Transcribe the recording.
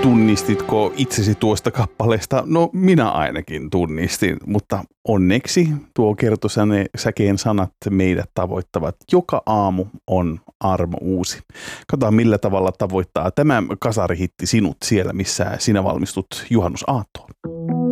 Tunnistitko itsesi tuosta kappaleesta? No minä ainakin tunnistin, mutta onneksi tuo kertosäkeen sanat meidät tavoittavat. Joka aamu on armo uusi. Katsotaan millä tavalla tavoittaa tämä kasarihitti sinut siellä, missä sinä valmistut juhannusaattoon.